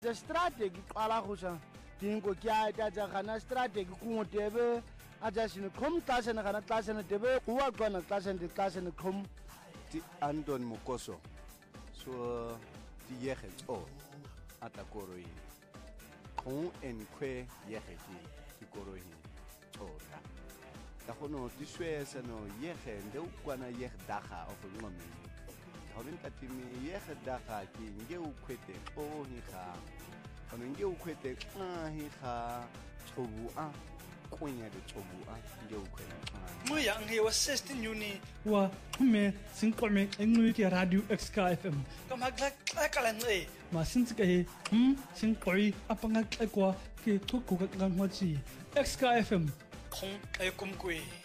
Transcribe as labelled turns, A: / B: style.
A: The strategy Kalahusha, Tinko Kia, Tajana strategy Kumotebe, Ajasin Kum class and a class and a debe, who are gonna class and the class and the Kum.
B: The Anton Mukoso. So the Yehets all at a Koroi. Home and Que Yeheti, the Koroi. Oh, the Hono, this way as a no Yeh and the Ukwana Yeh Daha of a woman. Havintimi Yeh Daha, King Geu Quete, oh, Hiha. On Geu Quete, Hiha, Tobua, Queen at the Tobua, Geu Quete.
C: My young he was 16 uni.
D: Wa me sinkome engluki radio XKFM.
C: Come like a
D: Ma sinske sinkoi apanga kwa ke tuku ka ngwachi XKFM.
C: Kong ay kumkwe.